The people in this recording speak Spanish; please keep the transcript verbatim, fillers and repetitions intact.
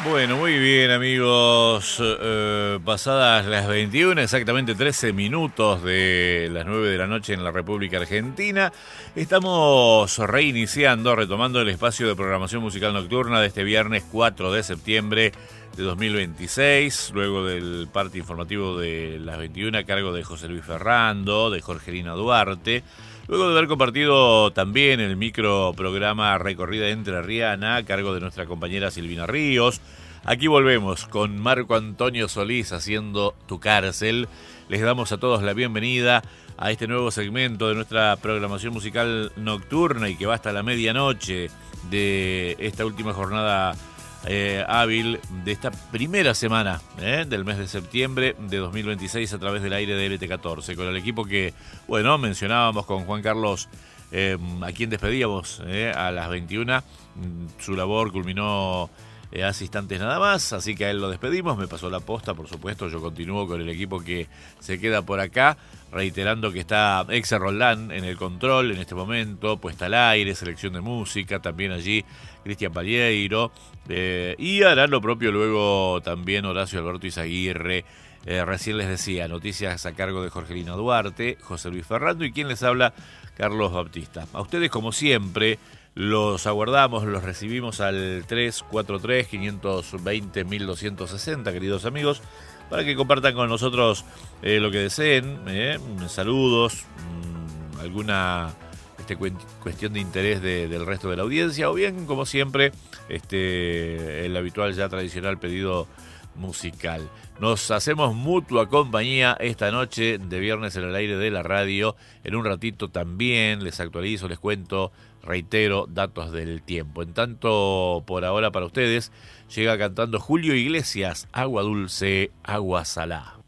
Bueno, muy bien amigos, eh, pasadas las veintiuna, exactamente trece minutos de las nueve de la noche en la República Argentina, estamos reiniciando, retomando el espacio de programación musical nocturna de este viernes cuatro de septiembre de dos mil veintiséis, luego del parte informativo de las veintiuna a cargo de José Luis Ferrando, de Jorgelina Duarte. Luego de haber compartido también el microprograma Recorrida Entrerriana a cargo de nuestra compañera Silvina Ríos, aquí volvemos con Marco Antonio Solís haciendo Tu Cárcel. Les damos a todos la bienvenida a este nuevo segmento de nuestra programación musical nocturna y que va hasta la medianoche de esta última jornada Eh, hábil de esta primera semana eh, del mes de septiembre de dos mil veintiséis a través del aire de L T catorce, con el equipo que, bueno, mencionábamos con Juan Carlos, eh, a quien despedíamos eh, a las veintiuna. Su labor culminó eh, hace instantes nada más, así que a él lo despedimos, me pasó la posta, por supuesto. Yo continúo con el equipo que se queda por acá, reiterando que está Exa Roldán en el control en este momento, puesta al aire, selección de música, también allí Cristian Palleiro, eh, y hará lo propio luego también Horacio Alberto Izaguirre. Eh, recién les decía, noticias a cargo de Jorgelina Duarte, José Luis Ferrando y quien les habla, Carlos Baptista. A ustedes, como siempre, los aguardamos, los recibimos al tres cuatro tres, cinco dos cero, doce sesenta, queridos amigos, para que compartan con nosotros eh, lo que deseen, eh, saludos, mmm, alguna este, cuestión de interés de, del resto de la audiencia, o bien, como siempre, este, el habitual ya tradicional pedido musical. Nos hacemos mutua compañía esta noche de viernes en el aire de la radio. En un ratito también les actualizo, les cuento, reitero, datos del tiempo. En tanto, por ahora para ustedes, llega cantando Julio Iglesias, Agua Dulce, Agua Salá.